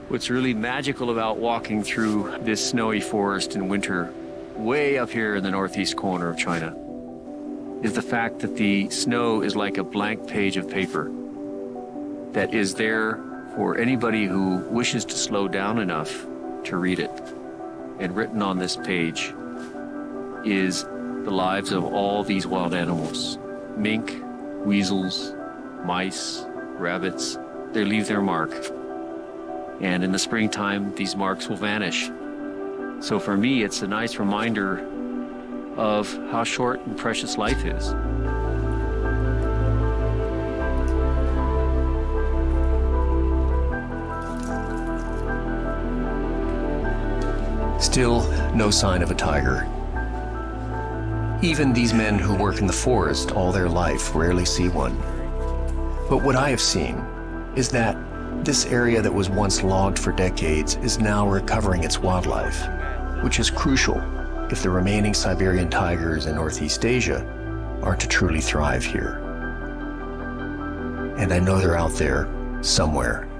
What's really magical about walking through this snowy forest in winter, way up here in the northeast corner of China, is the fact that the snow is like a blank page of paper that is there for anybody who wishes to slow down enough to read it. And written on this page is the lives of all these wild animals. Mink, weasels, mice, rabbits, they leave their mark. And in the springtime, these marks will vanish. So for me, it's a nice reminder of how short and precious life is. Still, no sign of a tiger. Even these men who work in the forest all their life rarely see one. But what I have seen is that this area that was once logged for decades is now recovering its wildlife, which is crucial if the remaining Siberian tigers in Northeast Asia are to truly thrive here. And I know they're out there somewhere.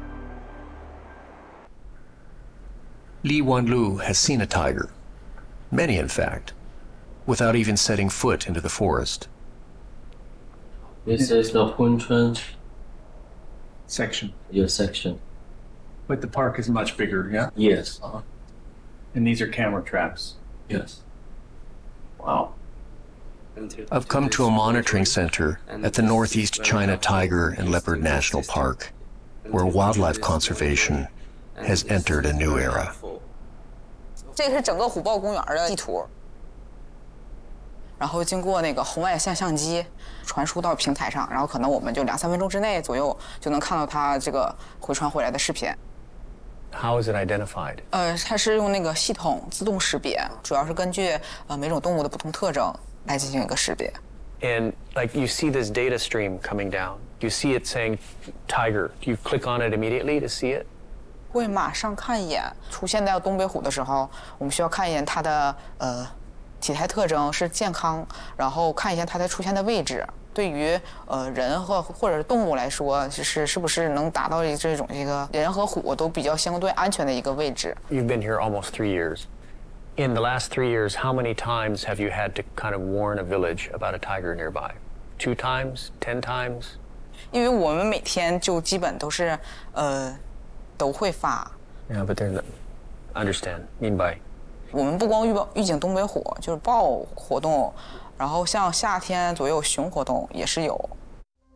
Li Wanlu has seen a tiger, many in fact, without even setting foot into the forest. This is the Hunchun section. Your section. But the park is much bigger, yeah? Yes. And these are camera traps. Yes. Wow. I've come to a monitoring center at the Northeast China Tiger and Leopard National Park, where wildlife conservation has entered a new era. 这是整个虎豹公园的地图，然后经过那个红外线相机传输到平台上，然后可能我们就2-3分钟之内左右就能看到它这个回传回来的视频。 How is it identified? 它是用那个系统自动识别，主要是根据每种动物的不同特征来进行一个识别。 And like you see this data stream coming down, you see it saying tiger. Do you click on it immediately to see it? 会马上看一眼，出现在东北虎的时候，我们需要看一眼它的体态特征是健康，然后看一下它的出现的位置。对于人或者是动物来说，是不是能达到这种一个人和虎都比较相对安全的一个位置。 You've been here almost 3 years. In the last 3 years, how many times have you had to kind of warn a village about a tiger nearby? 2 times? 10 times? 因为我们每天就基本都是都会发。 Yeah, but there's understand, 明白。 我们不光预警东北虎，就是豹活动，然后像夏天左右熊活动也是有。